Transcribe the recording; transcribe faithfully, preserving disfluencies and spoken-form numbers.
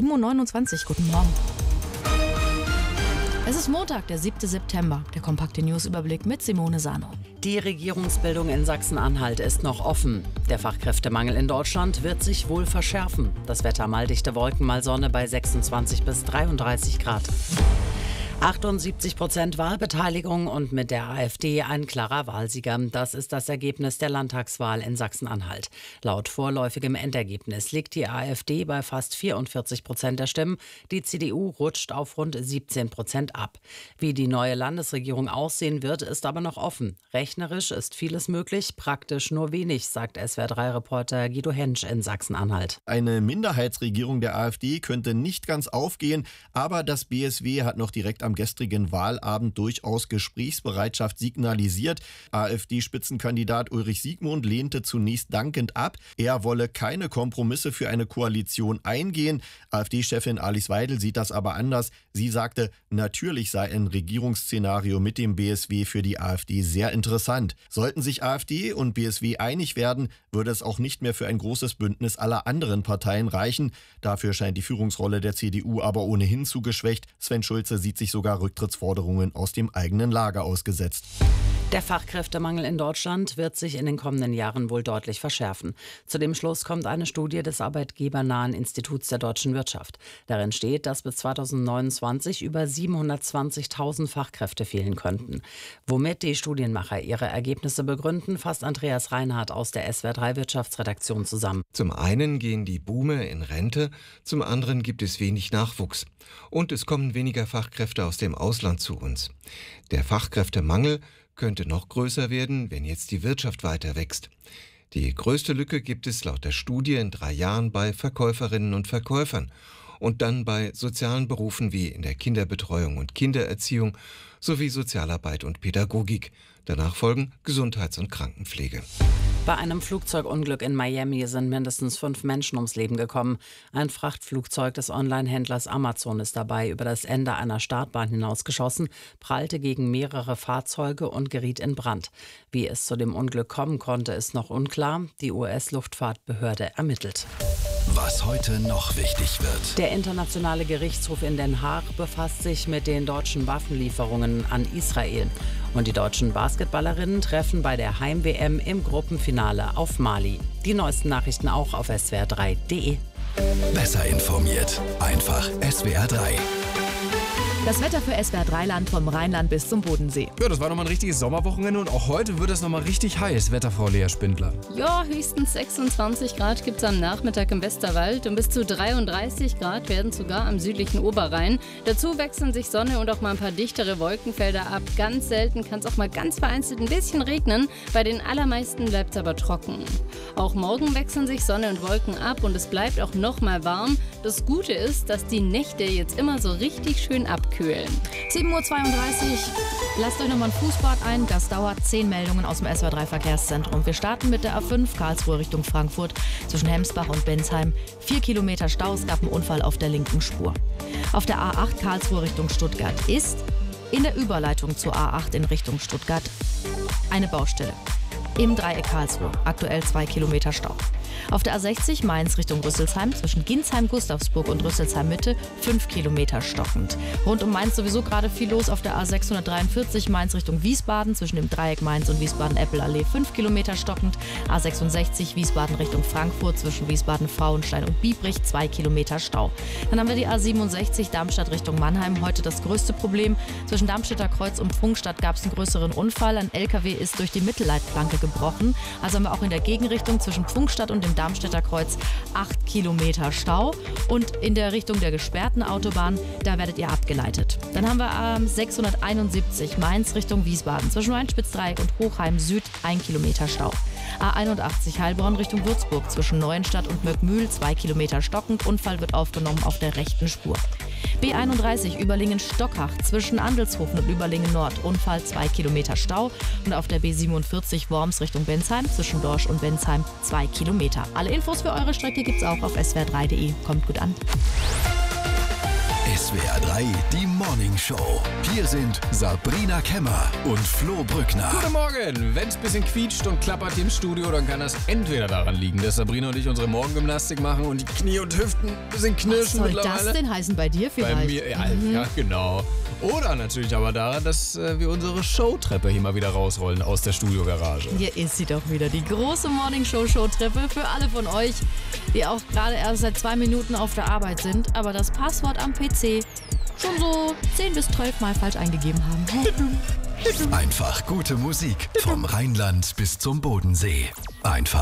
sieben Uhr neunundzwanzig. Guten Morgen. Es ist Montag, der siebte September. Der kompakte Newsüberblick mit Simone Sano. Die Regierungsbildung in Sachsen-Anhalt ist noch offen. Der Fachkräftemangel in Deutschland wird sich wohl verschärfen. Das Wetter mal dichte Wolken, mal Sonne bei sechsundzwanzig bis dreiunddreißig Grad. achtundsiebzig Prozent Wahlbeteiligung und mit der AfD ein klarer Wahlsieger. Das ist das Ergebnis der Landtagswahl in Sachsen-Anhalt. Laut vorläufigem Endergebnis liegt die AfD bei fast vierundvierzig Prozent der Stimmen. Die C D U rutscht auf rund siebzehn Prozent ab. Wie die neue Landesregierung aussehen wird, ist aber noch offen. Rechnerisch ist vieles möglich, praktisch nur wenig, sagt S W R drei Reporter Guido Hentsch in Sachsen-Anhalt. Eine Minderheitsregierung der AfD könnte nicht ganz aufgehen, aber das B S W hat noch direkt am gestrigen Wahlabend durchaus Gesprächsbereitschaft signalisiert. AfD-Spitzenkandidat Ulrich Siegmund lehnte zunächst dankend ab. Er wolle keine Kompromisse für eine Koalition eingehen. AfD-Chefin Alice Weidel sieht das aber anders. Sie sagte, natürlich sei ein Regierungsszenario mit dem B S W für die AfD sehr interessant. Sollten sich AfD und B S W einig werden, würde es auch nicht mehr für ein großes Bündnis aller anderen Parteien reichen. Dafür scheint die Führungsrolle der C D U aber ohnehin zu geschwächt. Sven Schulze sieht sich sogar Rücktrittsforderungen aus dem eigenen Lager ausgesetzt. Der Fachkräftemangel in Deutschland wird sich in den kommenden Jahren wohl deutlich verschärfen. Zu dem Schluss kommt eine Studie des arbeitgebernahen Instituts der deutschen Wirtschaft. Darin steht, dass bis zweitausendneunundzwanzig über siebenhundertzwanzigtausend Fachkräfte fehlen könnten. Womit die Studienmacher ihre Ergebnisse begründen, fasst Andreas Reinhardt aus der S W R drei Wirtschaftsredaktion zusammen. Zum einen gehen die Boomer in Rente, zum anderen gibt es wenig Nachwuchs. Und es kommen weniger Fachkräfte aus dem Ausland zu uns. Der Fachkräftemangel könnte noch größer werden, wenn jetzt die Wirtschaft weiter wächst. Die größte Lücke gibt es laut der Studie in drei Jahren bei Verkäuferinnen und Verkäufern und dann bei sozialen Berufen wie in der Kinderbetreuung und Kindererziehung sowie Sozialarbeit und Pädagogik. Danach folgen Gesundheits- und Krankenpflege. Bei einem Flugzeugunglück in Miami sind mindestens fünf Menschen ums Leben gekommen. Ein Frachtflugzeug des Online-Händlers Amazon ist dabei über das Ende einer Startbahn hinausgeschossen, prallte gegen mehrere Fahrzeuge und geriet in Brand. Wie es zu dem Unglück kommen konnte, ist noch unklar. Die U S-Luftfahrtbehörde ermittelt. Was heute noch wichtig wird. Der Internationale Gerichtshof in Den Haag befasst sich mit den deutschen Waffenlieferungen an Israel. Und die deutschen Basketballerinnen treffen bei der Heim-W M im Gruppenfinale auf Mali. Die neuesten Nachrichten auch auf S W R drei punkt de. Besser informiert. Einfach S W R drei. Das Wetter für S W R drei Land vom Rheinland bis zum Bodensee. Ja, das war nochmal ein richtiges Sommerwochenende und auch heute wird es nochmal richtig heiß, Wetterfrau Lea Spindler. Ja, höchstens sechsundzwanzig Grad gibt es am Nachmittag im Westerwald und bis zu dreiunddreißig Grad werden sogar am südlichen Oberrhein. Dazu wechseln sich Sonne und auch mal ein paar dichtere Wolkenfelder ab. Ganz selten kann es auch mal ganz vereinzelt ein bisschen regnen. Bei den allermeisten bleibt es aber trocken. Auch morgen wechseln sich Sonne und Wolken ab und es bleibt auch noch mal warm. Das Gute ist, dass die Nächte jetzt immer so richtig schön abkühlen. sieben Uhr zweiunddreißig. Lasst euch nochmal ein Fußbad ein. Das dauert. Zehn Meldungen aus dem S W R drei Verkehrszentrum. Wir starten mit der A fünf Karlsruhe Richtung Frankfurt zwischen Hemsbach und Bensheim. Vier Kilometer Stau. Es gab einen Unfall auf der linken Spur. Auf der A acht Karlsruhe Richtung Stuttgart ist in der Überleitung zur A acht in Richtung Stuttgart eine Baustelle. Im Dreieck Karlsruhe. Aktuell zwei Kilometer Stau. Auf der A sechzig Mainz Richtung Rüsselsheim zwischen Ginsheim, Gustavsburg und Rüsselsheim Mitte fünf Kilometer stockend. Rund um Mainz sowieso gerade viel los. Auf der A sechshundertdreiundvierzig Mainz Richtung Wiesbaden zwischen dem Dreieck Mainz und Wiesbaden-Eppelallee fünf Kilometer stockend. A sechsundsechzig Wiesbaden Richtung Frankfurt zwischen Wiesbaden-Frauenstein und Biebrich zwei Kilometer Stau. Dann haben wir die A siebenundsechzig Darmstadt Richtung Mannheim. Heute das größte Problem. Zwischen Darmstädter Kreuz und Pfungstadt gab es einen größeren Unfall. Ein L K W ist durch die Mittelleitplanke gebrochen. Also haben wir auch in der Gegenrichtung zwischen Pfungstadt und dem Darmstädter Kreuz acht Kilometer Stau. Und in der Richtung der gesperrten Autobahn, da werdet ihr abgeleitet. Dann haben wir ähm, sechshunderteinundsiebzig Mainz Richtung Wiesbaden. Zwischen Rheinspitzdreieck und Hochheim Süd ein Kilometer Stau. A einundachtzig Heilbronn Richtung Würzburg. Zwischen Neuenstadt und Möckmühl zwei Kilometer stockend. Unfall wird aufgenommen auf der rechten Spur. B einunddreißig Überlingen-Stockach zwischen Andelshofen und Überlingen-Nord. Unfall zwei Kilometer Stau. Und auf der B siebenundvierzig Worms Richtung Bensheim zwischen Dorsch und Bensheim zwei Kilometer. Alle Infos für eure Strecke gibt's auch auf S W R drei punkt de. Kommt gut an. S W R drei, die Morning Show. Hier sind Sabrina Kemmer und Flo Brückner. Guten Morgen! Wenn es ein bisschen quietscht und klappert hier im Studio, dann kann das entweder daran liegen, dass Sabrina und ich unsere Morgengymnastik machen und die Knie und Hüften ein bisschen knirschen. Was soll mittlerweile. das denn heißen bei dir vielleicht? Bei mir, ja, mhm. ja, genau. Oder natürlich aber daran, dass äh, wir unsere Showtreppe hier mal wieder rausrollen aus der Studiogarage. Hier ist sie doch wieder, die große Morning Show Showtreppe für alle von euch, die auch gerade erst seit zwei Minuten auf der Arbeit sind, aber das Passwort am P C schon so zehn bis zwölf Mal falsch eingegeben haben. Einfach gute Musik vom Rheinland bis zum Bodensee. Einfach